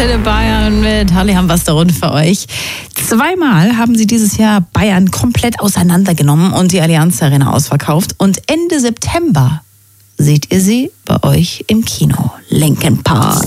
Antenne Bayern mit Harley haben was rund für euch. Zweimal haben sie dieses Jahr Bayern komplett auseinandergenommen und die Allianz Arena ausverkauft. Und Ende September seht ihr sie bei euch im Kino. Linkin Park.